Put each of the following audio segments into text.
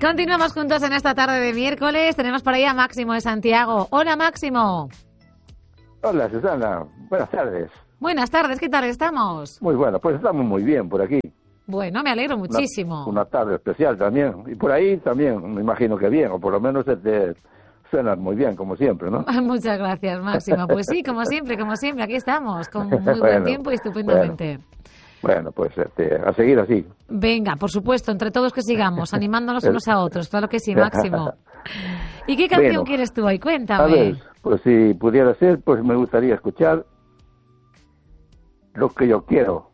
Continuamos juntos en esta tarde de miércoles. Tenemos por ahí a Máximo de Santiago. Hola, Máximo. Hola, Susana. Buenas tardes. Buenas tardes, ¿qué tal estamos? Muy bueno, pues estamos muy bien por aquí. Bueno, me alegro muchísimo. Una tarde especial también. Y por ahí también, me imagino que bien, o por lo menos te suenan muy bien, como siempre, ¿no? Muchas gracias, Máximo. Pues sí, como siempre, aquí estamos, con muy buen tiempo y estupendamente. Bueno, pues a seguir así. Venga, por supuesto, entre todos que sigamos, animándonos unos a otros, claro que sí, Máximo. ¿Y qué canción quieres tú hoy? Cuéntame. A ver, pues si pudiera ser, pues me gustaría escuchar Lo que yo quiero.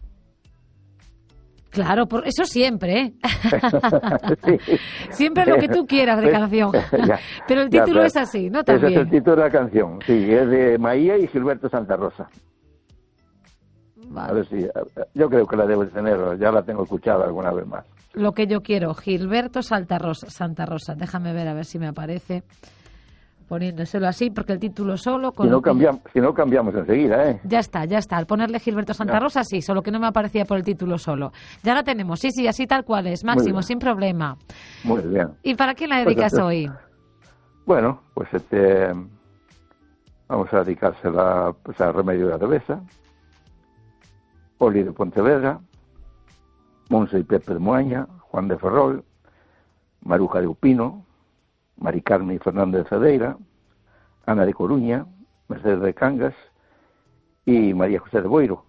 Claro, por eso siempre, ¿eh? Sí. Siempre lo que tú quieras de canción. Ya, pero el título es así, ¿no? También. Ese es el título de la canción, sí, es de Maía y Gilberto Santa Rosa. Vale. A ver si, yo creo que la debo tener, ya la tengo escuchada alguna vez más. Lo que yo quiero, Gilberto Santa Rosa. Déjame ver a ver si me aparece poniéndoselo así, porque el título solo... Si no cambiamos enseguida, ¿eh? Ya está. Al ponerle Gilberto Santa Rosa, sí, solo que no me aparecía por el título solo. Ya la tenemos, sí, así tal cual es, Máximo, sin problema. Muy bien. ¿Y para quién la dedicas hoy? Bueno, pues vamos a dedicársela pues, a Remedio de Arabesa, Oli de Pontevedra, Monse y Pepe de Moaña, Juan de Ferrol, Maruja de Upino, Mari Carmen y Fernández de Cedeira, Ana de Coruña, Mercedes de Cangas y María José de Boiro.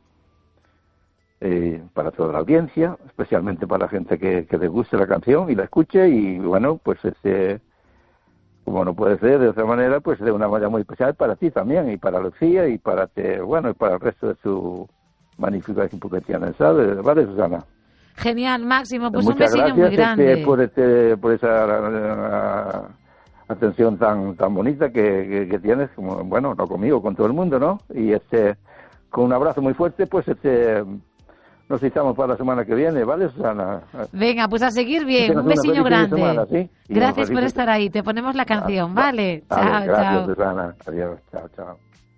Para toda la audiencia, especialmente para la gente que le guste la canción y la escuche, y bueno, pues como no puede ser de otra manera, pues de una manera muy especial para ti también, y para Lucía, y para y para el resto de su magnífico equipo que tienen, ¿sabes? ¿Vale, Susana? Genial, Máximo, pues muchas un besillo muy grande. Por esa atención tan bonita que tienes, como, bueno, no conmigo, con todo el mundo, ¿no? Y con un abrazo muy fuerte, pues nos citamos para la semana que viene, ¿vale, Susana? Venga, pues a seguir bien, un besillo grande. Semana, ¿sí? Gracias por estar ahí, te ponemos la canción, ¿vale? Vale, Chao, gracias, chao. Susana. Adiós, chao.